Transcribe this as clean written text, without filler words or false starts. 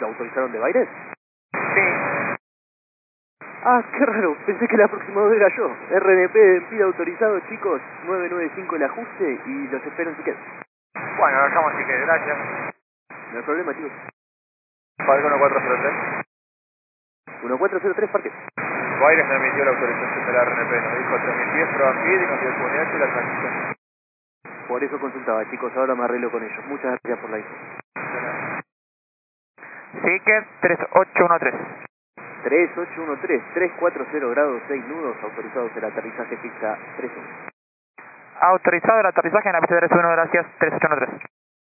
¿Te autorizaron de Baires? Sí. Ah, qué raro, pensé que el aproximador era yo. RNP pide autorizado, chicos, 995 el ajuste y los espero en ticket. Bueno, lo dejamos así que gracias. No hay problema, chicos. Falcon 1403. 1403, parque. Baires me emitió la autorización de la RNP, nos dijo 3000 pies, prueba feed y nos dio el puñete y la transmisión. Por eso consultaba, chicos, ahora me arreglo con ellos. Muchas gracias por la info. Ticket 3813. 3813, 340 grados, 6 nudos, autorizados el aterrizaje pista 31. Autorizado el aterrizaje en la pista 31, gracias, 3813.